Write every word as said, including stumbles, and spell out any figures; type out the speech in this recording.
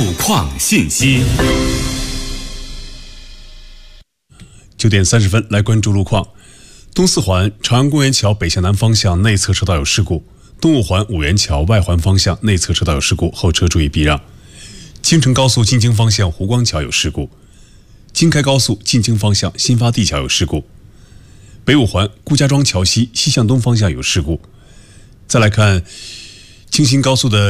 路况信息。 九点三十分，来关注路况。东四环朝阳公园桥北向南方向内侧车道有事故，东五环五元桥外环方向内侧车道有事故，后车注意避让。京承高速进京方向湖光桥有事故，京开高速进京方向新发地桥有事故，北五环顾家庄桥西西向东方向有事故。再来看京新高速的